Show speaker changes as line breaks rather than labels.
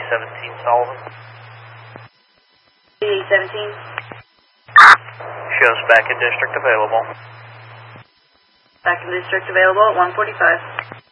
8817 Sullivan.
8817.
Shows back in district available.
Back in district available at 145.